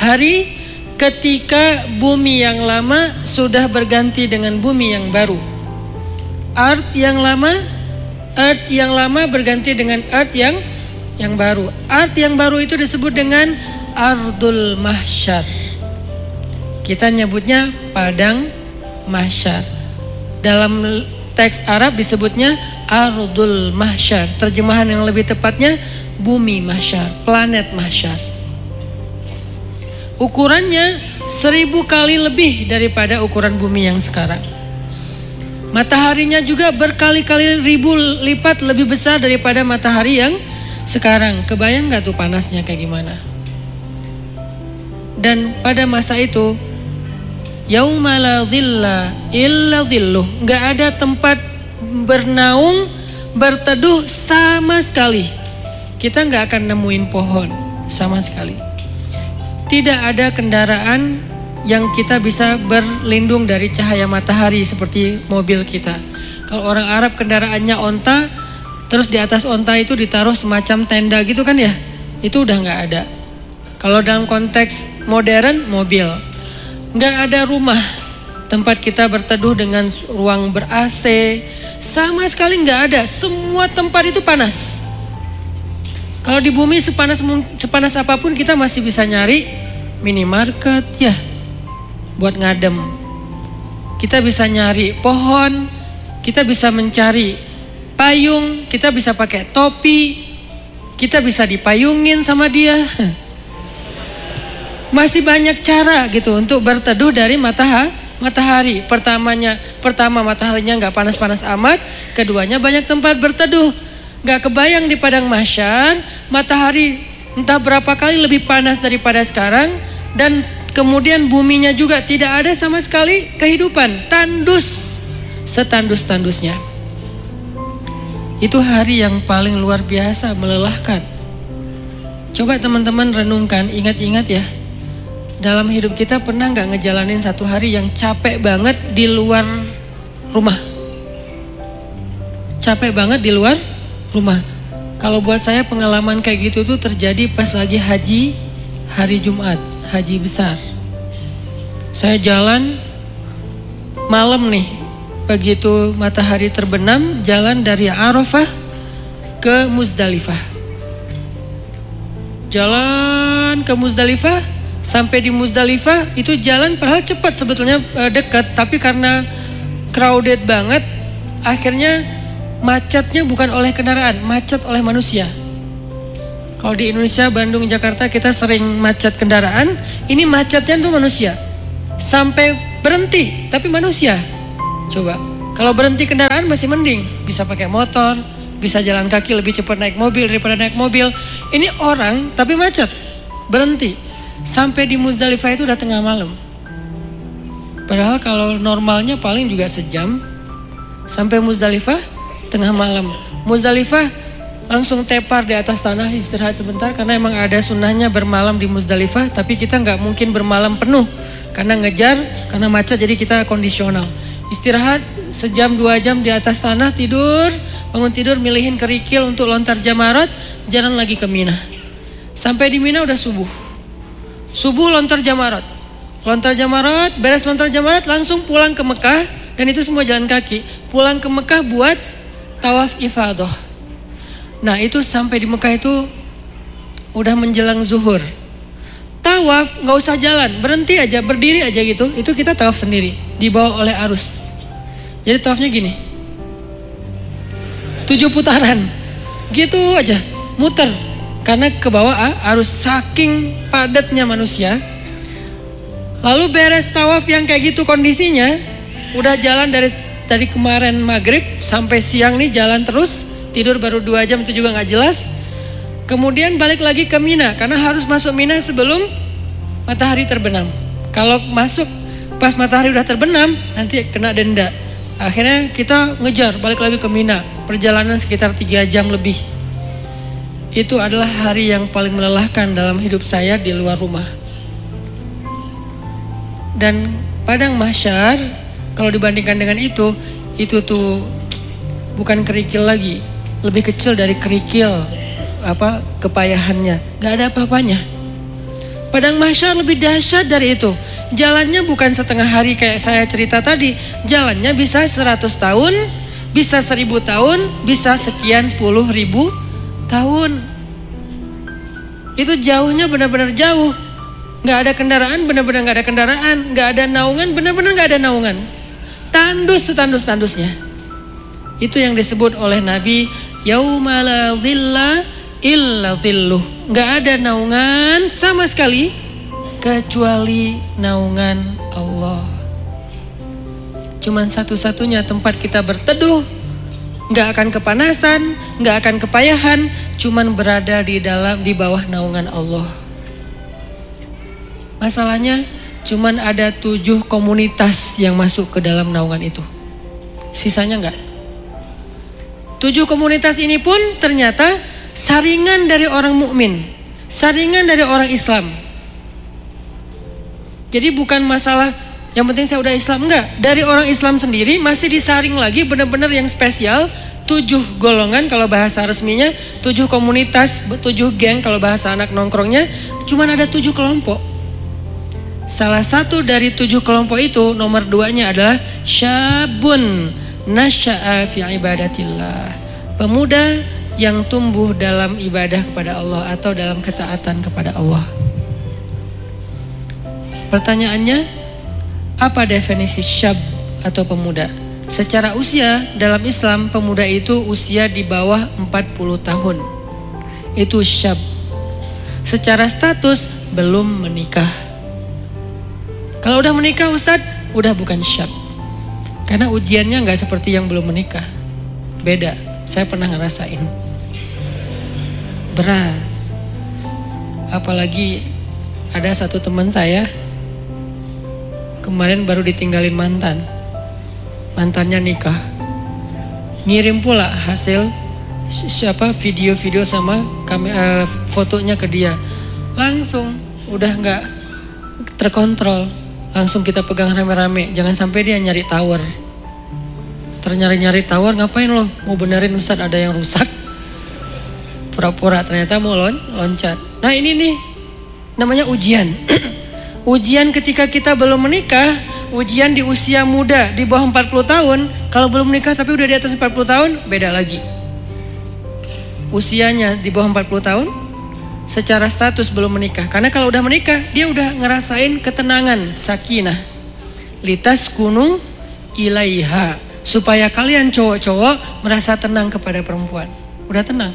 hari ketika bumi yang lama sudah berganti dengan bumi yang baru. Earth yang lama berganti dengan earth yang baru. Earth yang baru itu disebut dengan Ardul Mahsyar. Kita nyebutnya padang mahsyar. Dalam teks Arab disebutnya Ardul Mahsyar. Terjemahan yang lebih tepatnya bumi mahsyar, planet mahsyar. Ukurannya 1000 kali lebih daripada ukuran bumi yang sekarang. Mataharinya juga berkali-kali ribu lipat lebih besar daripada matahari yang sekarang. Kebayang gak tuh panasnya kayak gimana? Dan pada masa itu, yauma la zilla illa zilluh, gak ada tempat bernaung, berteduh sama sekali. Kita gak akan nemuin pohon sama sekali. Tidak ada kendaraan yang kita bisa berlindung dari cahaya matahari seperti mobil kita. Kalau orang Arab kendaraannya onta, terus di atas onta itu ditaruh semacam tenda gitu kan ya, itu udah gak ada. Kalau dalam konteks modern, mobil. Gak ada rumah tempat kita berteduh dengan ruang ber-AC, sama sekali gak ada. Semua tempat itu panas. Kalau di bumi sepanas apapun kita masih bisa nyari minimarket ya buat ngadem. Kita bisa nyari pohon, kita bisa mencari payung, kita bisa pakai topi, kita bisa dipayungin sama dia. Masih banyak cara gitu untuk berteduh dari matahari. Pertama mataharinya gak panas-panas amat, keduanya banyak tempat berteduh. Gak kebayang di padang mahsyar, matahari entah berapa kali lebih panas daripada sekarang, dan kemudian buminya juga tidak ada sama sekali kehidupan, tandus, setandus-tandusnya. Itu hari yang paling luar biasa, melelahkan. Coba teman-teman renungkan, ingat-ingat ya. Dalam hidup kita pernah gak ngejalanin satu hari yang capek banget di luar rumah? Capek banget di luar rumah. Kalau buat saya pengalaman kayak gitu tuh terjadi pas lagi haji, hari Jumat, haji besar. Saya jalan malam nih, begitu matahari terbenam, jalan dari Arafah ke Muzdalifah. Jalan ke Muzdalifah, sampai di Muzdalifah itu jalan padahal cepat sebetulnya, dekat, tapi karena crowded banget, akhirnya macetnya bukan oleh kendaraan, macet oleh manusia. Kalau di Indonesia, Bandung, Jakarta kita sering macet kendaraan, ini macetnya tuh manusia. Sampai berhenti, tapi manusia. Coba, kalau berhenti kendaraan masih mending, bisa pakai motor, bisa jalan kaki lebih cepat naik mobil daripada naik mobil. Ini orang tapi macet, berhenti. Sampai di Muzdalifah itu udah tengah malam. Padahal kalau normalnya paling juga sejam. Sampai Muzdalifah tengah malam. Muzdalifah langsung tepar di atas tanah, istirahat sebentar karena emang ada sunnahnya bermalam di Muzdalifah, tapi kita nggak mungkin bermalam penuh karena ngejar, karena macet, jadi kita kondisional. Istirahat sejam 2 jam di atas tanah, tidur, bangun tidur, milihin kerikil untuk lontar jamarat, jalan lagi ke Mina. Sampai di Mina udah subuh. Subuh lontar jamarat. Lontar jamarat, beres lontar jamarat langsung pulang ke Mekah, dan itu semua jalan kaki. Pulang ke Mekah buat tawaf ifadah. Nah itu sampai di Mekah itu udah menjelang zuhur. Tawaf gak usah jalan, berhenti aja, berdiri aja gitu. Itu kita tawaf sendiri, dibawa oleh arus. Jadi tawafnya gini, 7 putaran, gitu aja, muter. Karena ke bawah arus, saking padatnya manusia. Lalu beres tawaf yang kayak gitu kondisinya, udah jalan dari kemarin maghrib sampai siang nih jalan terus, tidur baru 2 jam itu juga gak jelas. Kemudian balik lagi ke Mina, karena harus masuk Mina sebelum matahari terbenam. Kalau masuk pas matahari udah terbenam, nanti kena denda. Akhirnya kita ngejar balik lagi ke Mina, perjalanan sekitar 3 jam lebih. Itu adalah hari yang paling melelahkan dalam hidup saya di luar rumah. Dan padang mahsyar kalau dibandingkan dengan itu tuh bukan kerikil lagi, lebih kecil dari kerikil kepayahannya, gak ada apa-apanya. Padang mahsyar lebih dahsyat dari itu. Jalannya bukan setengah hari kayak saya cerita tadi. Jalannya bisa 100 tahun, bisa 1000 tahun, bisa sekian puluh ribu tahun. Itu jauhnya benar-benar jauh. Gak ada kendaraan, benar-benar gak ada kendaraan. Gak ada naungan, benar-benar gak ada naungan. Tandus setandus-tandusnya. Itu yang disebut oleh Nabi, yauma la dhilla illa dhilluh. Gak ada naungan sama sekali kecuali naungan Allah. Cuman satu-satunya tempat kita berteduh, gak akan kepanasan, gak akan kepayahan, cuman berada di bawah naungan Allah. Masalahnya cuman ada 7 komunitas yang masuk ke dalam naungan itu. Sisanya enggak. 7 komunitas ini pun ternyata saringan dari orang mukmin, saringan dari orang Islam. Jadi bukan masalah yang penting saya udah Islam, enggak. Dari orang Islam sendiri masih disaring lagi benar-benar yang spesial. 7 golongan kalau bahasa resminya, 7 komunitas, 7 geng kalau bahasa anak nongkrongnya. Cuman ada 7 kelompok. Salah satu dari 7 kelompok itu, nomor 2-nya adalah syabun nasya'a fi ibadatillah. Pemuda yang tumbuh dalam ibadah kepada Allah atau dalam ketaatan kepada Allah. Pertanyaannya, apa definisi syab atau pemuda? Secara usia dalam Islam, pemuda itu usia di bawah 40 tahun. Itu syab. Secara status belum menikah. Kalau udah menikah Ustadz, udah bukan syab. Karena ujiannya gak seperti yang belum menikah. Beda, saya pernah ngerasain. Berat. Apalagi ada satu teman saya, kemarin baru ditinggalin mantannya nikah, ngirim pula hasil video-video sama fotonya ke dia, langsung udah nggak terkontrol, langsung kita pegang rame-rame, jangan sampai dia nyari tower. Nyari tower, ngapain lo? Mau benerin Ustadz ada yang rusak, pura-pura ternyata mau loncat. Nah ini nih namanya ujian. Ujian ketika kita belum menikah, ujian di usia muda di bawah 40 tahun, kalau belum menikah tapi udah di atas 40 tahun, beda lagi. Usianya di bawah 40 tahun, secara status belum menikah. Karena kalau udah menikah, dia udah ngerasain ketenangan, sakinah. Litaskunu ilaiha. Supaya kalian cowok-cowok merasa tenang kepada perempuan. Udah tenang.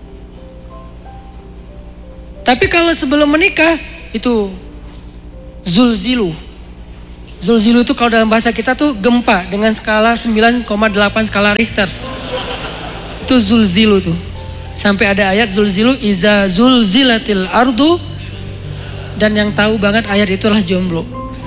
Tapi kalau sebelum menikah, itu zulzilu. Zulzilu itu kalau dalam bahasa kita tuh gempa dengan skala 9,8 skala Richter. Itu zulzilu tuh. Sampai ada ayat zulzilu iza zulzilatil ardu, dan yang tahu banget ayat itulah jomblo.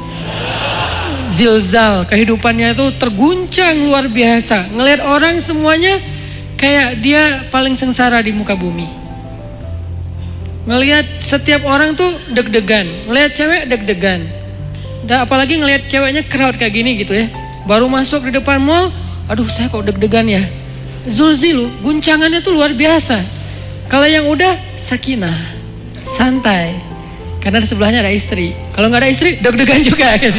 Zilzal, kehidupannya itu terguncang luar biasa. Ngelihat orang semuanya kayak dia paling sengsara di muka bumi. Ngelihat setiap orang tuh deg-degan, ngelihat cewek deg-degan. Dan apalagi ngelihat ceweknya crowd kayak gini gitu ya. Baru masuk di depan mall, aduh saya kok deg-degan ya. Zulzilu, guncangannya tuh luar biasa. Kalau yang udah sakinah, santai. Karena di sebelahnya ada istri. Kalau nggak ada istri, deg-degan juga gitu.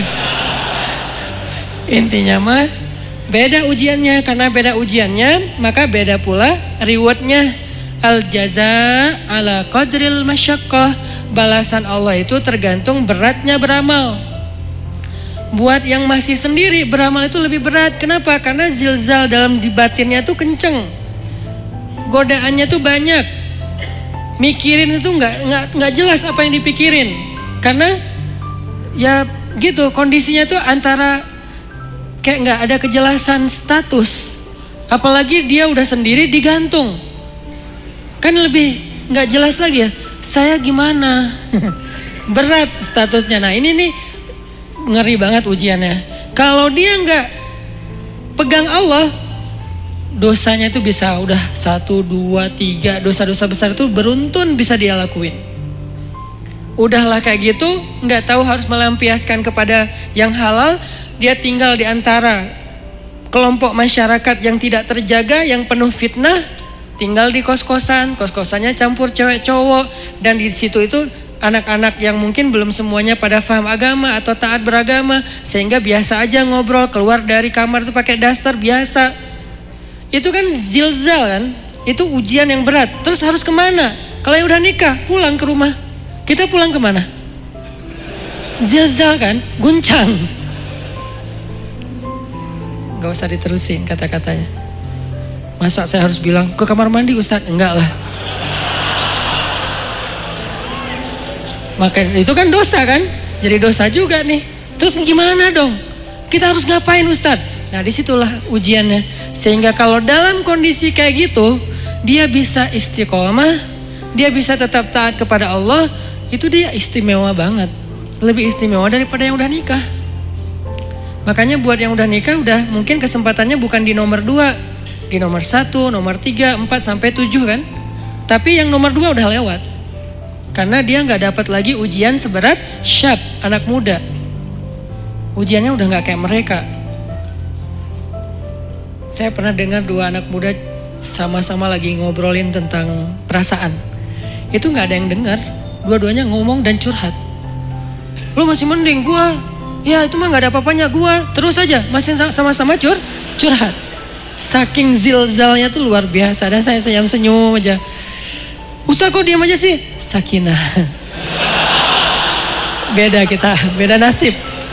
Intinya mah beda ujiannya. Karena beda ujiannya, maka beda pula rewardnya. Al jaza ala qadril masyaqqah. Balasan Allah itu tergantung beratnya beramal. Buat yang masih sendiri, beramal itu lebih berat. Kenapa? Karena zilzal dalam di batinnya tuh kenceng. Godaannya tuh banyak. Mikirin itu nggak jelas apa yang dipikirin. Karena ya gitu kondisinya tuh antara kayak nggak ada kejelasan status. Apalagi dia udah sendiri digantung. Kan lebih nggak jelas lagi ya. Saya gimana? Berat statusnya. Nah ini nih ngeri banget ujiannya. Kalau dia nggak pegang Allah, dosanya itu bisa udah 1, 2, 3 dosa-dosa besar itu beruntun bisa dia lakuin. Udahlah kayak gitu, nggak tahu harus melampiaskan kepada yang halal. Dia tinggal di antara kelompok masyarakat yang tidak terjaga, yang penuh fitnah. Tinggal di kos-kosan, kos-kosannya campur cewek cowok, dan di situ itu anak-anak yang mungkin belum semuanya pada paham agama atau taat beragama, sehingga biasa aja ngobrol, keluar dari kamar itu pakai daster biasa. Itu kan zilzal kan, itu ujian yang berat. Terus harus kemana? Kalau yang udah nikah, pulang ke rumah. Kita pulang kemana? Zilzal kan, guncang. Gak usah diterusin kata-katanya. Masa saya harus bilang ke kamar mandi Ustadz? Enggak lah. Maka itu kan dosa kan? Jadi dosa juga nih. Terus gimana dong? Kita harus ngapain Ustadz? Nah disitulah ujiannya. Sehingga kalau dalam kondisi kayak gitu, dia bisa istiqomah, dia bisa tetap taat kepada Allah, itu dia istimewa banget. Lebih istimewa daripada yang udah nikah. Makanya buat yang udah nikah, udah mungkin kesempatannya bukan di nomor 2, di nomor 1, nomor 3, 4 sampai 7 kan. Tapi yang nomor 2 udah lewat. Karena dia gak dapat lagi ujian seberat syab, anak muda. Ujiannya udah gak kayak mereka. Saya pernah dengar 2 anak muda sama-sama lagi ngobrolin tentang perasaan. Itu gak ada yang dengar. Dua-duanya ngomong dan curhat. Lo masih mending gua. Ya itu mah gak ada apa-apanya gua. Terus aja masih sama-sama curhat. Saking zilzalnya tuh luar biasa. Dan saya senyum-senyum aja. Ustaz kok diam aja sih? Sakinah. Beda kita, beda nasib.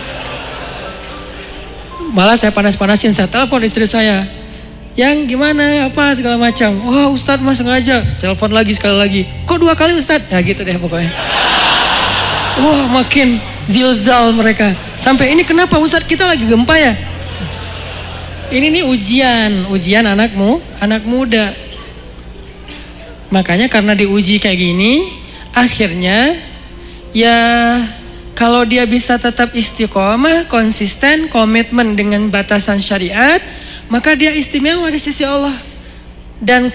Malah saya panas-panasin, saya telepon istri saya. Yang gimana, apa segala macam. Wah Ustaz mas sengaja. Telepon lagi sekali lagi. Kok 2 kali Ustaz? Ya gitu deh pokoknya. Wah makin zilzal mereka. Sampai ini kenapa Ustaz kita lagi gempa ya? Ini nih ujian anak muda. Makanya karena diuji kayak gini, akhirnya ya kalau dia bisa tetap istiqomah, konsisten, komitmen dengan batasan syariat, maka dia istimewa di sisi Allah. Dan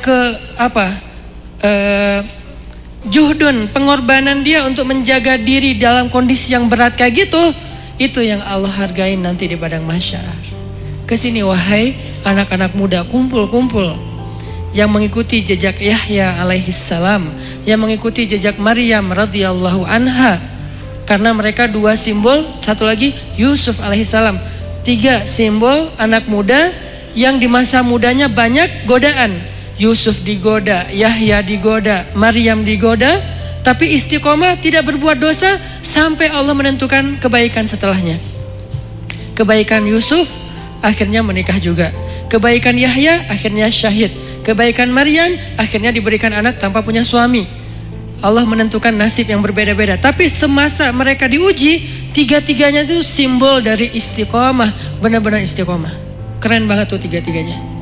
juhdun, pengorbanan dia untuk menjaga diri dalam kondisi yang berat kayak gitu, itu yang Allah hargain nanti di padang mahsyar. Kesini wahai anak-anak muda, kumpul. Yang mengikuti jejak Yahya alaihissalam, yang mengikuti jejak Maryam radhiyallahu anha. Karena mereka 2 simbol, satu lagi Yusuf alaihissalam. 3 simbol anak muda yang di masa mudanya banyak godaan. Yusuf digoda, Yahya digoda, Maryam digoda, tapi istiqomah tidak berbuat dosa sampai Allah menentukan kebaikan setelahnya. Kebaikan Yusuf akhirnya menikah juga. Kebaikan Yahya akhirnya syahid. Kebaikan Maryam akhirnya diberikan anak tanpa punya suami. Allah menentukan nasib yang berbeda-beda. Tapi semasa mereka diuji, 3-tiganya itu simbol dari istiqomah. Benar-benar istiqomah. Keren banget tuh 3-tiganya.